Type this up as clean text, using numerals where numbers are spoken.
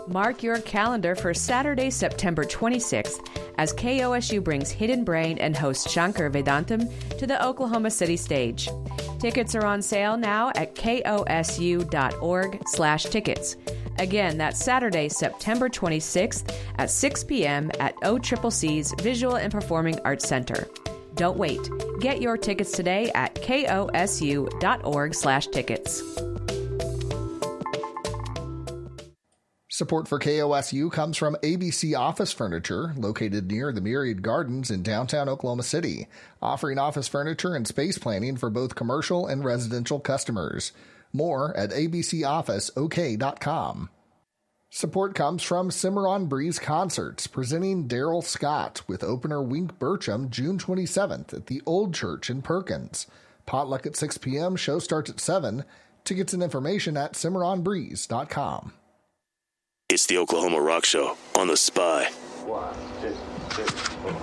Mark your calendar for Saturday, September 26th, as KOSU brings Hidden Brain and host Shankar Vedantam to the Oklahoma City stage. Tickets are on sale now at kosu.org/tickets. Again, that's Saturday, September 26th at 6 p.m. at OCCC's Visual and Performing Arts Center. Don't wait. Get your tickets today at kosu.org/tickets. Support for KOSU comes from ABC Office Furniture, located near the Myriad Gardens in downtown Oklahoma City, offering office furniture and space planning for both commercial and residential customers. More at abcofficeok.com. Support comes from Cimarron Breeze Concerts, presenting Daryl Scott with opener Wink Burcham June 27th at the Old Church in Perkins. Potluck at 6 p.m., show starts at 7. Tickets and information at cimarronbreeze.com. It's the Oklahoma Rock Show on The Spy. 1, 2, 3, 4.